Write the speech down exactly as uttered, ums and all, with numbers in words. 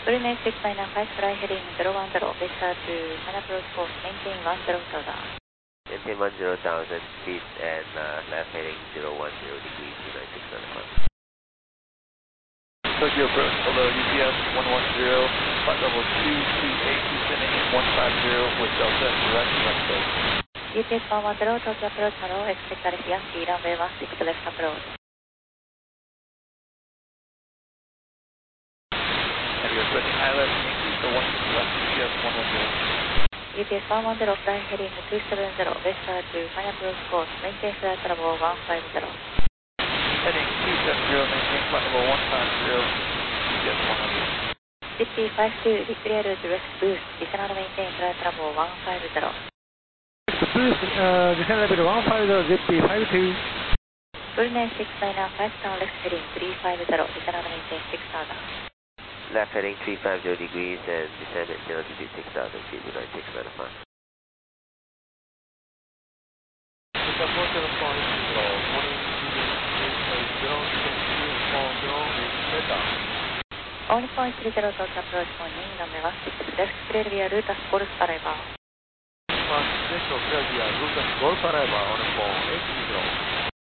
Turning six minus five, fly heading zero one zero, vector to final approach course, maintain one zero thousand. Maintain one zero thousand feet and uh, left heading zero one zero degrees, two nine six Alpha. Tokyo approach below U P S one one zero, flight level two two eight, descending one five zero with Delta direct runway. U P S one one zero, Tokyo approach hello, expect Yankee runway one six left approach. And we are approaching I L S Yankee for one six left, U P S one one zero. U P S one one zero, fly heading two seven zero, vector to final approach course, maintain flight level one five zero. Heading two seven zero, maintain flight level one five zero, U P S one one zero. Zippy five two, declare direct boost, descend maintain flight level one five zero. Boost, uh, descend level one five zero, Zippy five two. Turning six minus five, down left heading three five zero, descend maintain six thousand. Left heading three five zero degrees and descend at altitude six thousand feet, two nine six Alpha. Only point three zero to approach morning, runway one six left, clear via Rutas Golf arrival. One six, clear via Rutas Golf arrival on the phone eight zero.